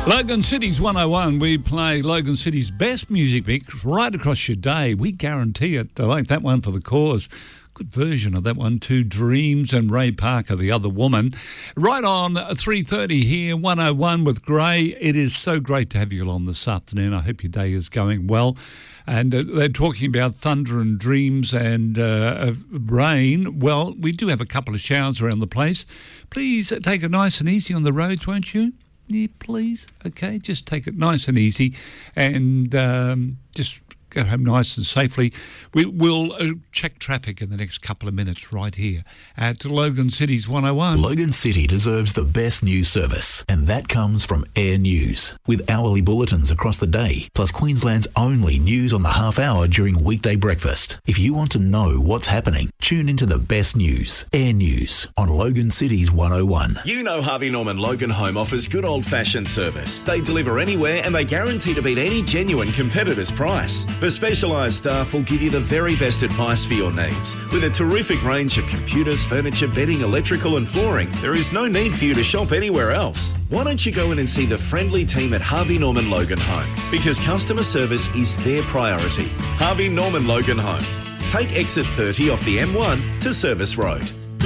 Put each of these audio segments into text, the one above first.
Logan City's 101. We play Logan City's best music mix right across your day. We guarantee it. I like that one for The Cause. Good version of that one too. Dreams and Ray Parker, The Other Woman. Right on 3:30 here, 101 with Gray. It is so great to have you along this afternoon. I hope your day is going well. And they're talking about thunder and dreams and rain. Well, we do have a couple of showers around the place. Please take it nice and easy on the roads, won't you? Yeah, please. Okay, just take it nice and easy and just go home nice and safely. We'll check traffic in the next couple of minutes right here at Logan City's 101. Logan City deserves the best news service, and that comes from Air News. With hourly bulletins across the day, plus Queensland's only news on the half hour during weekday breakfast. If you want to know what's happening, tune into the best news. Air News on Logan City's 101. You know Harvey Norman Logan Home offers good old-fashioned service. They deliver anywhere and they guarantee to beat any genuine competitor's price. The specialised staff will give you the very best advice for your needs. With a terrific range of computers, furniture, bedding, electrical and flooring, there is no need for you to shop anywhere else. Why don't you go in and see the friendly team at Harvey Norman Logan Home? Because customer service is their priority. Harvey Norman Logan Home. Take exit 30 off the M1 to Service Road.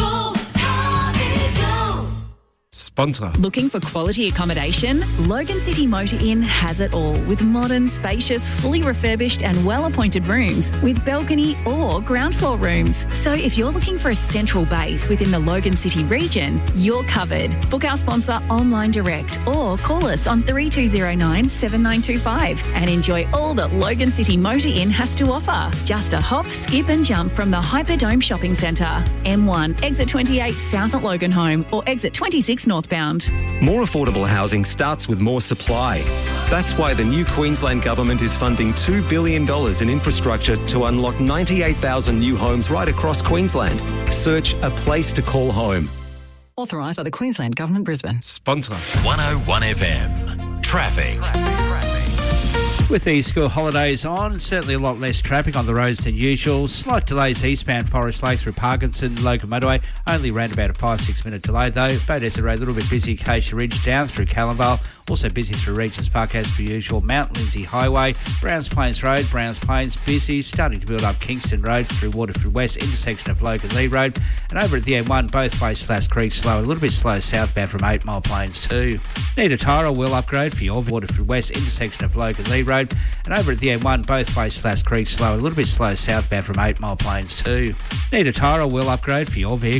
Sponsor. Looking for quality accommodation? Logan City Motor Inn has it all with modern, spacious, fully refurbished and well-appointed rooms with balcony or ground floor rooms. So if you're looking for a central base within the Logan City region, you're covered. Book our sponsor online direct or call us on 3209 7925 and enjoy all that Logan City Motor Inn has to offer. Just a hop, skip and jump from the Hyperdome Shopping Centre. M1, exit 28 south at Logan Home or exit 26 northbound. More affordable housing starts with more supply. That's why the new Queensland Government is funding $2 billion in infrastructure to unlock 98,000 new homes right across Queensland. Search A Place to Call Home. Authorised by the Queensland Government, Brisbane. Sponsor. 101 FM. Traffic. With these school holidays on, certainly a lot less traffic on the roads than usual. Slight delays eastbound Forest Lake through Parkinson, Logan Motorway. Only around about a 5-6 minute delay though. Beaudesert Road a little bit busy, Acacia Ridge down through Callumvale. Also busy through Regents Park as per usual. Mount Lindsay Highway, Browns Plains Road, Browns Plains busy. Starting to build up Kingston Road through Waterford West, intersection of Logan Lee Road. And over at the M1, both ways Slash Creek slow. A little bit slow southbound from 8 Mile Plains too. Need a tyre or wheel upgrade for your Waterford West, intersection of Logan Lee Road. And over at the M1, both ways Slash Creek slow. A little bit slow southbound from 8 Mile Plains too. Need a tyre or wheel upgrade for your vehicle.